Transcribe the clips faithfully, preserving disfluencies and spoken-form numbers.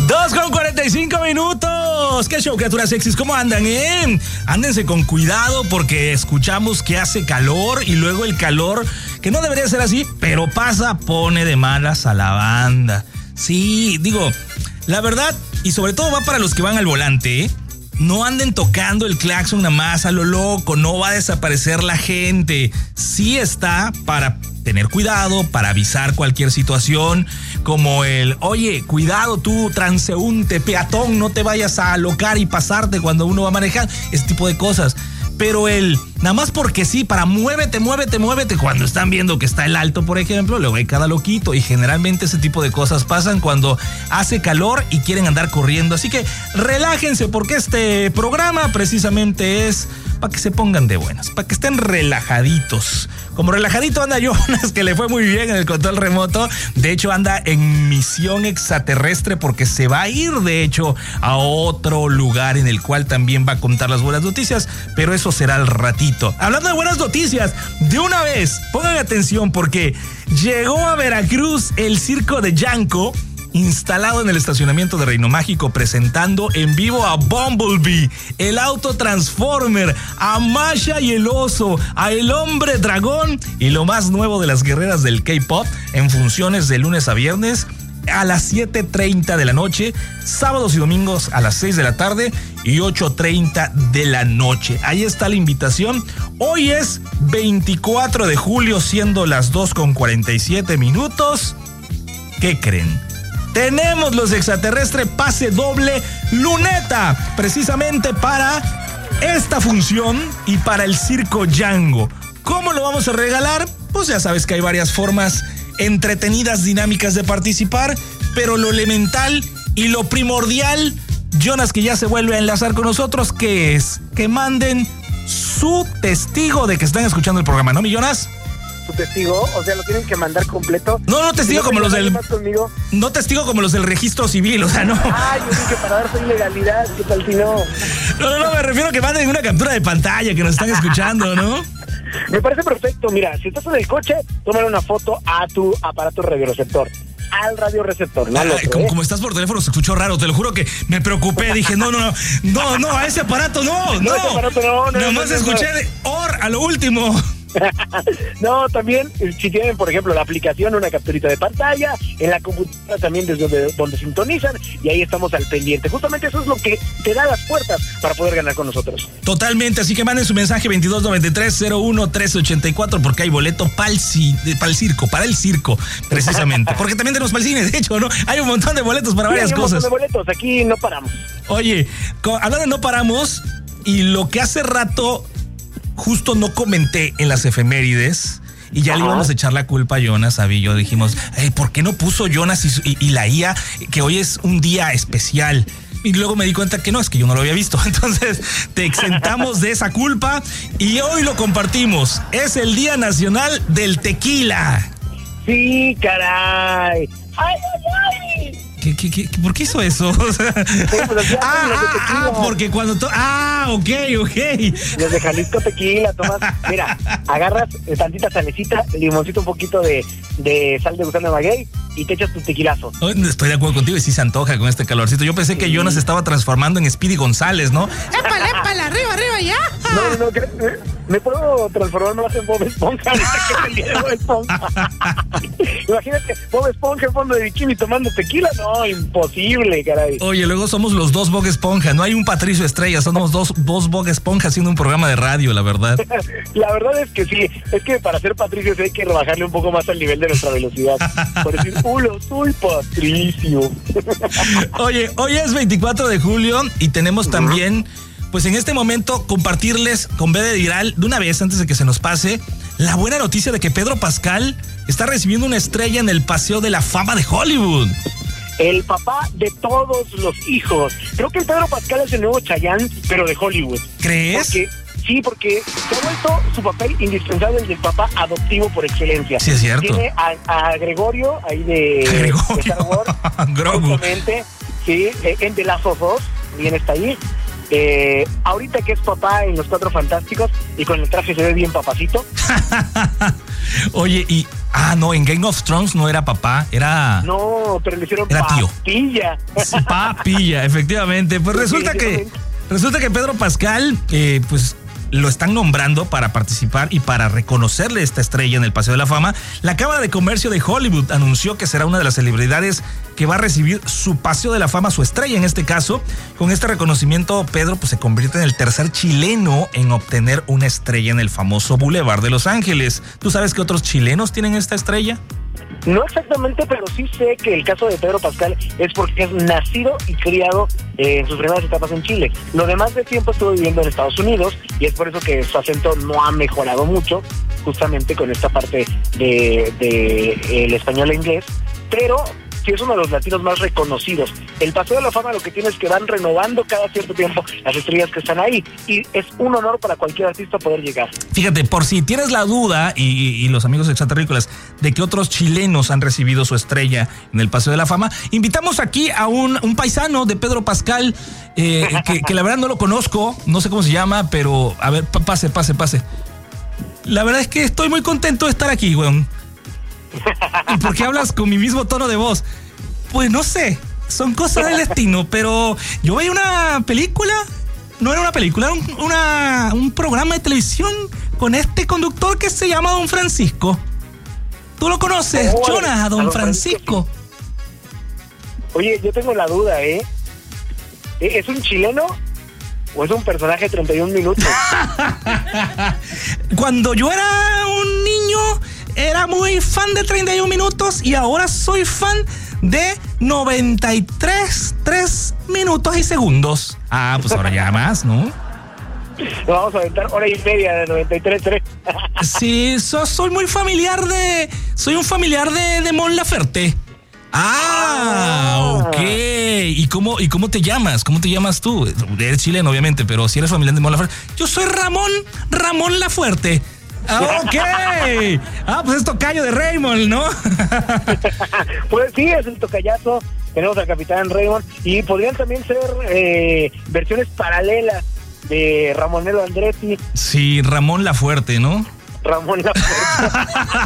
dos con cuarenta y cinco minutos. ¿Qué show, criaturas sexys? ¿Cómo andan, eh? Ándense con cuidado porque escuchamos que hace calor y luego el calor, que no debería ser así, pero pasa, pone de malas a la banda. Sí, digo, la verdad, y sobre todo va para los que van al volante, ¿eh? No anden tocando el claxon nada más a lo loco, no va a desaparecer la gente. Sí está para tener cuidado, para avisar cualquier situación, como el, oye, cuidado tú, transeúnte, peatón, no te vayas a alocar y pasarte cuando uno va a manejar, ese tipo de cosas. Pero el, nada más porque sí, para muévete, muévete, muévete, cuando están viendo que está el alto, por ejemplo, luego hay cada loquito, y generalmente ese tipo de cosas pasan cuando hace calor y quieren andar corriendo. Así que relájense, porque este programa precisamente es para que se pongan de buenas, para que estén relajaditos. Como relajadito anda Jonas, que le fue muy bien en el control remoto. De hecho, anda en misión extraterrestre porque se va a ir, de hecho, a otro lugar en el cual también va a contar las buenas noticias, pero eso será al ratito. Hablando de buenas noticias, de una vez, pongan atención porque llegó a Veracruz el circo de Yanko, instalado en el estacionamiento de Reino Mágico, presentando en vivo a Bumblebee, el auto Transformer, a Masha y el oso, a el hombre dragón y lo más nuevo de las guerreras del K-pop, en funciones de lunes a viernes a las siete treinta de la noche, sábados y domingos a las seis de la tarde y ocho treinta de la noche. Ahí está la invitación. Hoy es veinticuatro de julio, siendo las dos con cuarenta y siete minutos. ¿Qué creen? Tenemos los extraterrestres pase doble luneta, precisamente para esta función y para el circo Django. ¿Cómo lo vamos a regalar? Pues ya sabes que hay varias formas entretenidas, dinámicas de participar, pero lo elemental y lo primordial, Jonas, que ya se vuelve a enlazar con nosotros, que es que manden su testigo de que están escuchando el programa, ¿no, mi Jonas? Su testigo, o sea, lo tienen que mandar completo. No, no testigo como los del... No testigo como los del registro civil, o sea, no. Ay, yo dije para dar su ilegalidad, ¿qué tal si no? No, no, no, me refiero a que manden una captura de pantalla, que nos están escuchando, ¿no? Me parece perfecto. Mira, si estás en el coche, tómale una foto a tu aparato radioreceptor. Al radioreceptor, ¿no? Ah, otro, como, ¿eh? como estás por teléfono, se escuchó raro, te lo juro que me preocupé. Dije, no, no, no, no, no, a ese aparato no, no. No, ese aparato no, no. Nomás no, no, escuché no. de or a lo último. No, también si tienen, por ejemplo, la aplicación, una capturita de pantalla, en la computadora también desde donde, donde sintonizan, y ahí estamos al pendiente. Justamente eso es lo que te da las puertas para poder ganar con nosotros. Totalmente, así que manden su mensaje veintidós noventa y tres cero uno trece ochenta y cuatro porque hay boleto para el, para el circo, para el circo, precisamente. Porque también tenemos para el cine, de hecho, ¿no? Hay un montón de boletos para Sí, varias hay un cosas. montón de boletos, aquí no paramos. Oye, hablando de no paramos, y lo que hace rato justo no comenté en las efemérides, y ya Ajá. le íbamos a echar la culpa a Jonas, a Villo. Dijimos, hey, ¿por qué no puso Jonas y, y, y la I A que hoy es un día especial? Y luego me di cuenta que no, es que yo no lo había visto. Entonces te exentamos de esa culpa y hoy lo compartimos. Es el Día Nacional del Tequila. Sí, caray. ¡Ay, ay, ay! ¿Qué, qué, qué, ¿Por qué hizo eso? O sea, sí, pues ah, ah, ah, porque cuando... To- ah, ok, ok. Los de Jalisco Tequila, tomas... Mira, agarras tantita salecita, limoncito, un poquito de, de sal de gusano maguey y te echas tu tequilazo. Estoy de acuerdo contigo y sí se antoja con este calorcito. Yo pensé sí. que Jonas se estaba transformando en Speedy González, ¿no? ¡Épale, épale, arriba, arriba, ya! No, no, no, me puedo transformar más en Bob Esponja. El día de Bob Esponja. Imagínate, Bob Esponja en fondo de bikini tomando tequila. No, imposible, caray. Oye, luego somos los dos Bob Esponja. No hay un Patricio Estrella, somos dos, dos Bob Esponja haciendo un programa de radio, la verdad. La verdad es que sí. Es que para ser Patricio hay que rebajarle un poco más al nivel de nuestra velocidad. Por decir, hola, soy Patricio. Oye, hoy es veinticuatro de julio y tenemos también... Pues en este momento compartirles con B de Viral, de una vez antes de que se nos pase, la buena noticia de que Pedro Pascal está recibiendo una estrella en el Paseo de la Fama de Hollywood. El papá de todos los hijos. Creo que el Pedro Pascal es el nuevo Chayanne, pero de Hollywood. ¿Crees? Porque, sí, porque se ha vuelto su papel indispensable, el del papá adoptivo por excelencia. Sí, es cierto. Tiene a, a Gregorio, ahí de, Gregorio. de Star Wars. Grogu. Justamente, sí, en The Last of Us, bien está ahí. Eh, ahorita que es papá en Los Cuatro Fantásticos y con el traje se ve bien papacito. Oye, y Ah, no, en Game of Thrones no era papá, era... No, pero le hicieron era tío. papilla. Papilla, efectivamente. Pues resulta que, resulta que Pedro Pascal, eh, pues... lo están nombrando para participar y para reconocerle esta estrella en el Paseo de la Fama. La Cámara de Comercio de Hollywood anunció que será una de las celebridades que va a recibir su Paseo de la Fama, su estrella en este caso. Con este reconocimiento, Pedro pues, se convierte en el tercer chileno en obtener una estrella en el famoso Boulevard de Los Ángeles. ¿Tú sabes que otros chilenos tienen esta estrella? No exactamente, pero sí sé que el caso de Pedro Pascal es porque es nacido y criado eh, en sus primeras etapas en Chile. Lo demás de tiempo estuvo viviendo en Estados Unidos y es por eso que su acento no ha mejorado mucho, justamente con esta parte de, de el español e inglés, pero sí es uno de los latinos más reconocidos. El Paseo de la Fama lo que tiene es que van renovando cada cierto tiempo las estrellas que están ahí y es un honor para cualquier artista poder llegar. Fíjate, por si tienes la duda y, y, y los amigos extraterrícolas de que otros chilenos han recibido su estrella en el Paseo de la Fama, invitamos aquí a un, un paisano de Pedro Pascal eh, que, que la verdad no lo conozco, no sé cómo se llama, pero a ver, pase, pase, pase. La verdad es que estoy muy contento de estar aquí, weón. ¿Y por qué hablas con mi mismo tono de voz? Pues no sé, son cosas del destino, pero yo veía una película, no era una película, era un, una, un programa de televisión con este conductor que se llama Don Francisco. ¿Tú lo conoces, oh, Jonas, a Don, a Don Francisco? Francisco? Oye, yo tengo la duda, ¿eh? ¿Es un chileno o es un personaje de treinta y un minutos? Cuando yo era un niño... era muy fan de treinta y un minutos y ahora soy fan de noventa y tres, tres minutos y segundos. Ah, pues ahora ya más, ¿no? Nos vamos a aventar hora y media de noventa y tres, tres. Sí, so, soy muy familiar de... Soy un familiar de, de Mon Laferte. Ah, ok. ¿Y cómo, ¿Y cómo te llamas? ¿Cómo te llamas tú? Eres chileno, obviamente, pero si eres familiar de Mon Laferte. Yo soy Ramón, Ramón Lafuerte. Ah, ok. Ah, pues es tocayo de Raymond, ¿no? Pues sí, es el tocayazo. Tenemos al Capitán Raymond y podrían también ser eh, versiones paralelas de Ramonello Andretti. Sí, Ramón Lafuerte, ¿no? Ramón Lafuerte.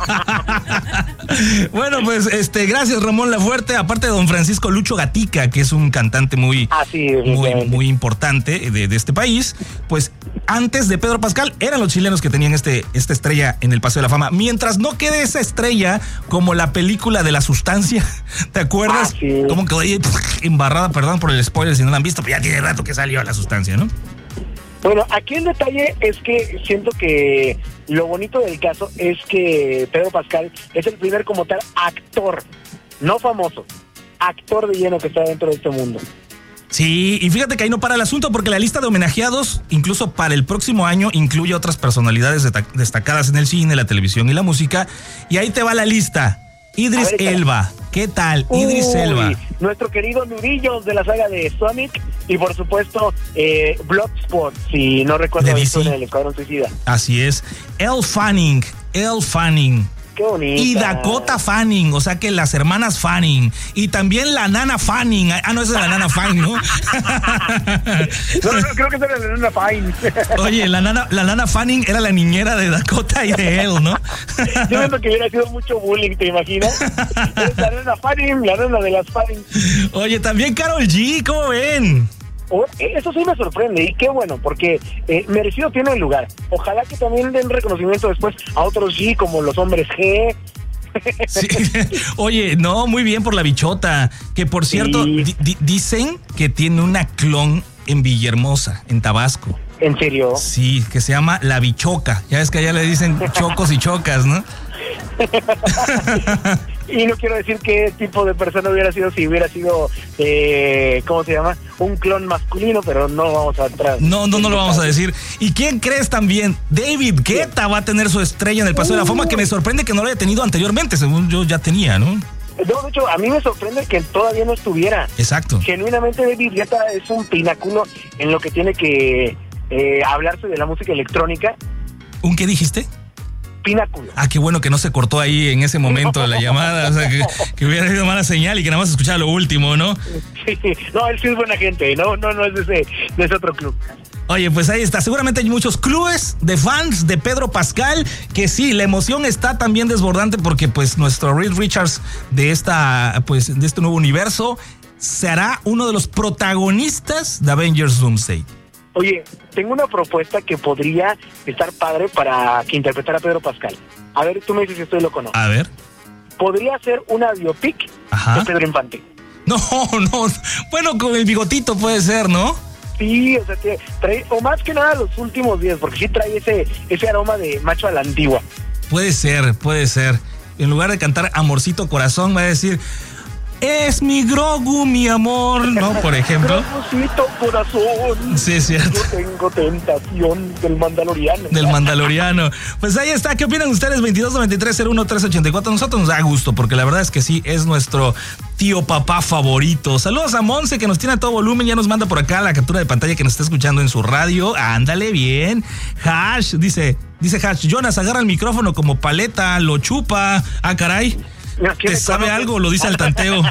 Bueno, pues este, gracias Ramón Lafuerte, aparte de Don Francisco Lucho Gatica, que es un cantante muy, ah, sí, muy, muy importante de, de este país, pues antes de Pedro Pascal eran los chilenos que tenían este, esta estrella en el Paseo de la Fama. Mientras no quede esa estrella como la película de La Sustancia, ¿te acuerdas? Ah, sí. Como quedó ahí embarrada, perdón por el spoiler si no la han visto, pero ya tiene rato que salió La Sustancia, ¿no? Bueno, aquí el detalle es que siento que lo bonito del caso es que Pedro Pascal es el primer como tal actor, no famoso, actor de lleno que está dentro de este mundo. Sí, y fíjate que ahí no para el asunto porque la lista de homenajeados, incluso para el próximo año, incluye otras personalidades destacadas en el cine, la televisión y la música. Y ahí te va la lista. Idris ver, Elba, ¿qué tal? Uy, Idris Elba. Nuestro querido Nudillos de la saga de Sonic y por supuesto eh, Bloodsport, si no recuerdo bien, en el Escuadrón Suicida. Así es. Elle Fanning, Elle Fanning. Qué bonita. Y Dakota Fanning, o sea que las hermanas Fanning. Y también la nana Fanning. Ah, no, esa es la nana Fanning, ¿no? no, no, creo que esa era la nana Fanning. Oye, la nana, la nana Fanning era la niñera de Dakota y de él, ¿no? Yo siento que hubiera sido mucho bullying, ¿te imaginas? La nana Fanning, la nana de las Fanning. Oye, también Karol G, ¿cómo ven? Eso sí me sorprende y qué bueno, porque eh, merecido tiene el lugar. Ojalá que también den reconocimiento después a otros G, como los hombres G. Sí. Oye, no, muy bien por la bichota, que por cierto, sí. di- di- dicen que tiene una clon en Villahermosa, en Tabasco. ¿En serio? Sí, que se llama La Bichoca. Ya ves que allá le dicen chocos y chocas, ¿no? Y no quiero decir qué tipo de persona hubiera sido si hubiera sido, eh, ¿cómo se llama? Un clon masculino, pero no vamos a entrar. No, no, no lo vamos a decir. ¿Y quién crees también? David Guetta va a tener su estrella en el Paseo uh. de la Fama, que me sorprende que no lo haya tenido anteriormente, según yo ya tenía, ¿no? No, de hecho, a mí me sorprende que todavía no estuviera. Exacto. Genuinamente David Guetta es un pináculo en lo que tiene que eh, hablarse de la música electrónica. ¿Un qué dijiste? Pináculo. Ah, qué bueno que no se cortó ahí en ese momento de la llamada, o sea, que, que hubiera sido mala señal y que nada más escuchara lo último, ¿no? Sí, no, él sí es buena gente, no, no, no es de ese, de ese otro club. Oye, pues ahí está. Seguramente hay muchos clubes de fans de Pedro Pascal que sí, la emoción está también desbordante porque pues nuestro Reed Richards de esta, pues de este nuevo universo será uno de los protagonistas de Avengers Doomsday. Oye, tengo una propuesta que podría estar padre para que interpretara a Pedro Pascal. A ver, tú me dices si estoy loco o no. A ver. Podría ser una biopic Ajá. de Pedro Infante. No, no. Bueno, con el bigotito puede ser, ¿no? Sí, o sea, trae, o más que nada los últimos días, porque sí trae ese, ese aroma de macho a la antigua. Puede ser, puede ser. En lugar de cantar Amorcito Corazón, va a decir... Es mi Grogu, mi amor, ¿no? Por ejemplo. Grogucito corazón. Sí, es cierto. Yo tengo tentación del Mandaloriano. Del Mandaloriano. Pues ahí está. ¿Qué opinan ustedes? veintidós noventa y tres cero uno tres ochenta y cuatro. Nosotros nos da gusto porque la verdad es que sí, es nuestro tío papá favorito. Saludos a Monse que nos tiene a todo volumen. Ya nos manda por acá la captura de pantalla que nos está escuchando en su radio. Ándale, bien. Hash, dice, dice Hash. Jonas, agarra el micrófono como paleta, lo chupa. Ah, caray. ¿Te sabe algo? Lo dice al tanteo.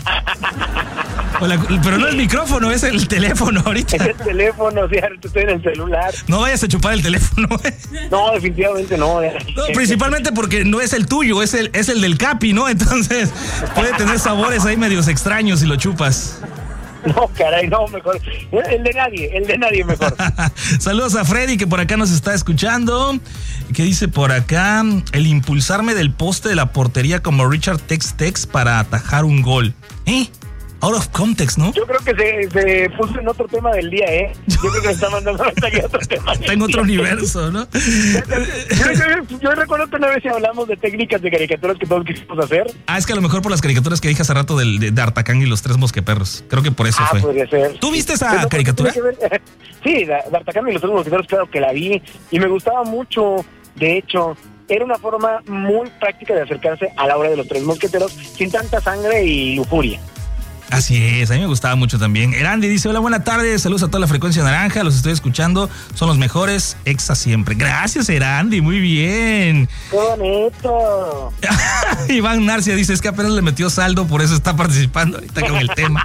Hola, pero no el micrófono, es el teléfono ahorita. Es el teléfono, cierto, estoy en el celular. No vayas a chupar el teléfono. No, definitivamente no. No, principalmente porque no es el tuyo, es el, es el del Capi, ¿no? Entonces puede tener sabores ahí medios extraños si lo chupas. No, caray, no, mejor. El de nadie, el de nadie mejor. Saludos a Freddy que por acá nos está escuchando. ¿Qué dice por acá? El impulsarme del poste de la portería como Richard Tex Tex para atajar un gol. ¿Eh? Out of context, ¿no? Yo creo que se, se puso en otro tema del día, ¿eh? Yo creo que me está mandando mensaje a otro tema. Está en otro universo, ¿no? Yo, yo, yo recuerdo que una vez hablamos de técnicas de caricaturas que todos quisimos hacer. Ah, es que a lo mejor por las caricaturas que dije hace rato del, de D'Artagnan y los tres mosqueperros. Creo que por eso ah, fue. Podría ser. ¿Tú viste esa Pero, caricatura? Sí, D'Artagnan y los tres mosqueteros, claro que la vi. Y me gustaba mucho, de hecho. Era una forma muy práctica de acercarse a la obra de los tres mosqueteros sin tanta sangre y lujuria. Así es, a mí me gustaba mucho también. Erandi dice, hola, buena tarde, saludos a toda la frecuencia naranja, los estoy escuchando, son los mejores, exa siempre. Gracias, Erandi, muy bien. ¡Qué bonito! Iván Narcia dice, es que apenas le metió saldo, por eso está participando ahorita con el tema.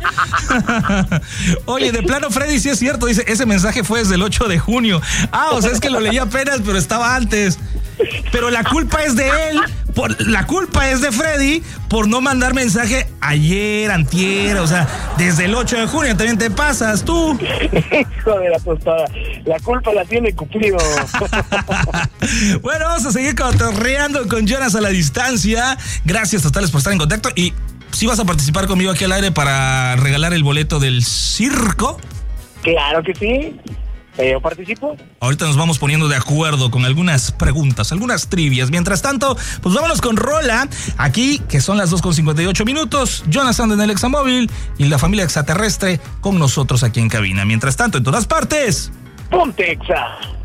Oye, de plano, Freddy, sí es cierto, dice, ese mensaje fue desde el ocho de junio. Ah, o sea, es que lo leí apenas, pero estaba antes. Pero la culpa es de él, por, la culpa es de Freddy por no mandar mensaje ayer, antier, o sea, desde el ocho de junio también te pasas tú. Hijo de la tostada, la culpa la tiene Cupido. Bueno, vamos a seguir cotorreando con Jonas a la distancia. Gracias totales por estar en contacto y si vas a participar conmigo aquí al aire para regalar el boleto del circo. Claro que sí. ¿Yo participo? Ahorita nos vamos poniendo de acuerdo con algunas preguntas, algunas trivias. Mientras tanto, pues vámonos con Rola. Aquí, que son las dos con cincuenta y ocho minutos. Jonas anda en el Examóvil y la familia extraterrestre con nosotros aquí en cabina. Mientras tanto, en todas partes, ¡ponte Exa!